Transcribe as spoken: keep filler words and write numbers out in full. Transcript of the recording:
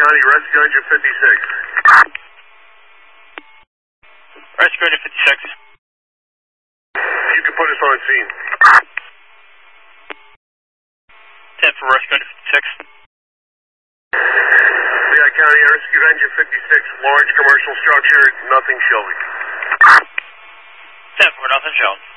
County, Rescue Engine fifty-six. Rescue Engine fifty-six. You can put us on scene. ten for Rescue Engine fifty-six. Lehigh County, Rescue Engine fifty-six, large commercial structure, nothing showing. ten for nothing shown.